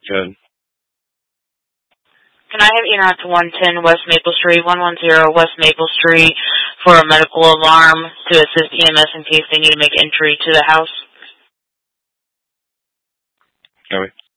Good. Can I have you out to 110 West Maple Street, 110 West Maple Street for a medical alarm to assist EMS in case they need to make entry to the house? Copy.